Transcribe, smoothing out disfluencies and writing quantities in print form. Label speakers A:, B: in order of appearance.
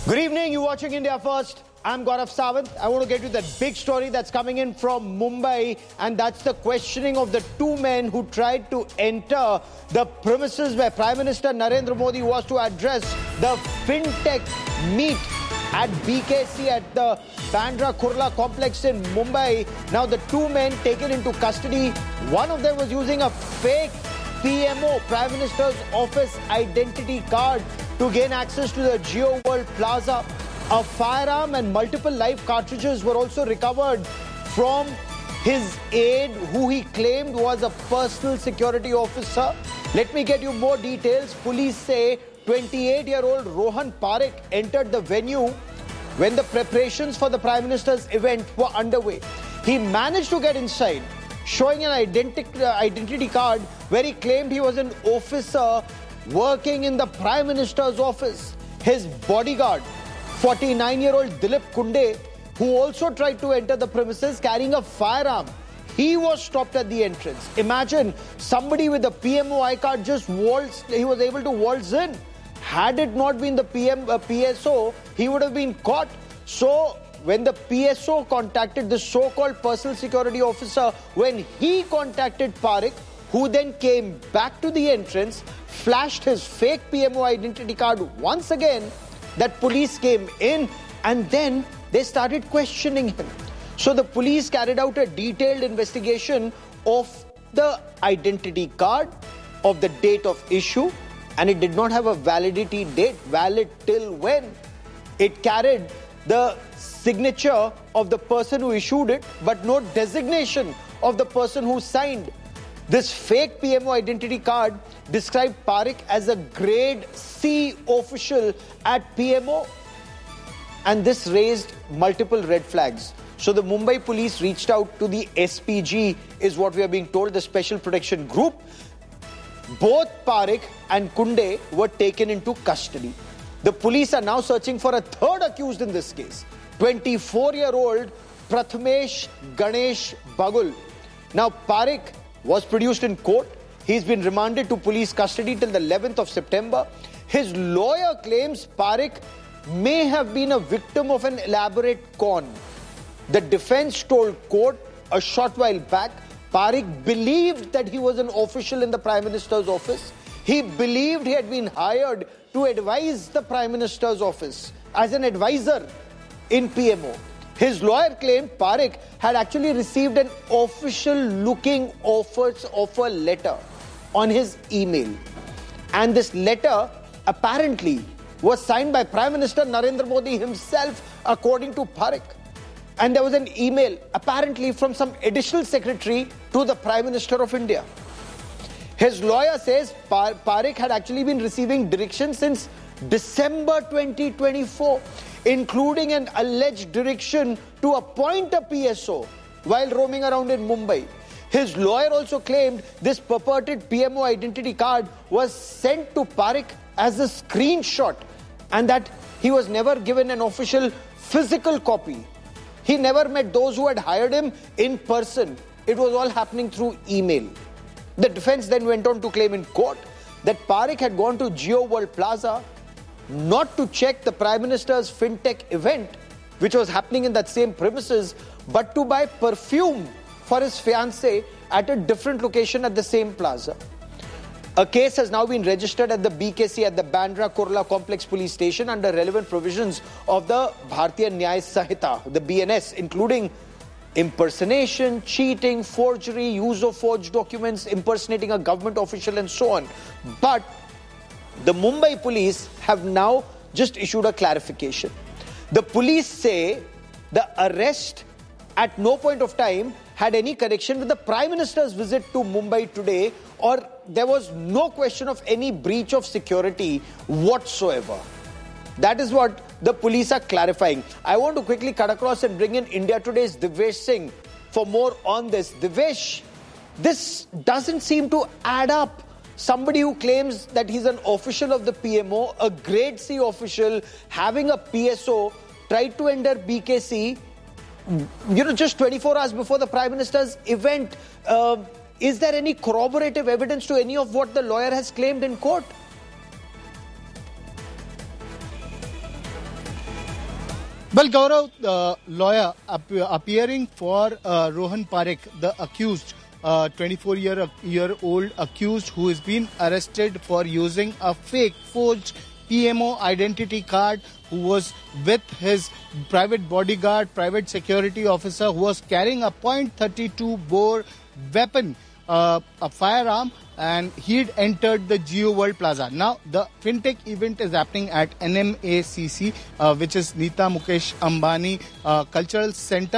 A: Good evening, you're watching India First. I'm Gaurav Sawant. I want to get you that big story that's coming in from Mumbai, and that's the questioning of the two men who tried to enter the premises where Prime Minister Narendra Modi was to address the fintech meet at BKC at the Bandra Kurla complex in Mumbai. Now the two men taken into custody. One of them was using a fake PMO, Prime Minister's Office identity card, to gain access to the Geo World Plaza. A firearm and multiple live cartridges were also recovered from his aide, who he claimed was a personal security officer. Let me get you more details. Police say 28-year-old Rohan Parekh entered the venue when the preparations for the Prime Minister's event were underway. He managed to get inside, showing an identity card where he claimed he was an officer working in the Prime Minister's office. His bodyguard, 49-year-old Dilip Kunde, who also tried to enter the premises carrying a firearm, he was stopped at the entrance. Imagine somebody with a PMO I card just waltzed, he was able to waltz in. Had it not been the PSO, he would have been caught. So when the PSO contacted the so-called personal security officer, when he contacted Parekh, who then came back to the entrance, flashed his fake PMO identity card once again, that police came in and then they started questioning him. So the police carried out a detailed investigation of the identity card, of the date of issue, and it did not have a validity date, valid till when. It carried the signature of the person who issued it, but no designation of the person who signed. This fake PMO identity card described Parekh as a grade C official at PMO, and this raised multiple red flags. So the Mumbai police reached out to the SPG, is what we are being told, the Special Protection Group. Both Parekh and Kunde were taken into custody. The police are now searching for a third accused in this case, 24-year-old Prathamesh Ganesh Bagul. Now Parekh was produced in court. He's been remanded to police custody till the 11th of September. His lawyer claims Parekh may have been a victim of an elaborate con. The defense told court a short while back Parekh believed that he was an official in the Prime Minister's office. He believed he had been hired to advise the Prime Minister's office as an advisor in PMO. His lawyer claimed Parekh had actually received an official-looking offer letter on his email. And this letter apparently was signed by Prime Minister Narendra Modi himself, according to Parekh. And there was an email apparently from some additional secretary to the Prime Minister of India. His lawyer says Parekh had actually been receiving directions since December 2024, including an alleged direction to appoint a PSO while roaming around in Mumbai. His lawyer also claimed this purported PMO identity card was sent to Parekh as a screenshot and that he was never given an official physical copy. He never met those who had hired him in person. It was all happening through email. The defense then went on to claim in court that Parekh had gone to Geo World Plaza not to check the Prime Minister's fintech event, which was happening in that same premises, but to buy perfume for his fiancée at a different location at the same plaza. A case has now been registered at the BKC at the Bandra Kurla Complex Police Station under relevant provisions of the Bharatiya Nyaya Sanhita, the BNS, including impersonation, cheating, forgery, use of forged documents, impersonating a government official, and so on. But the Mumbai police have now just issued a clarification. The police say the arrest at no point of time had any connection with the Prime Minister's visit to Mumbai today, or there was no question of any breach of security whatsoever. That is what the police are clarifying. I want to quickly cut across and bring in India Today's Divesh Singh for more on this. Divesh, this doesn't seem to add up. Somebody who claims that he's an official of the PMO, a grade C official, having a PSO, tried to enter BKC, just 24 hours before the Prime Minister's event. Is there any corroborative evidence to any of what the lawyer has claimed in court?
B: Well, Gaurav, lawyer appearing for Rohan Parekh, the accused, 24-year-old accused who has been arrested for using a fake forged PMO identity card, who was with his private bodyguard, private security officer, who was carrying a .32 bore weapon, a firearm, and he'd entered the Geo World Plaza. Now, the fintech event is happening at NMACC, which is Nita Mukesh Ambani Cultural Center.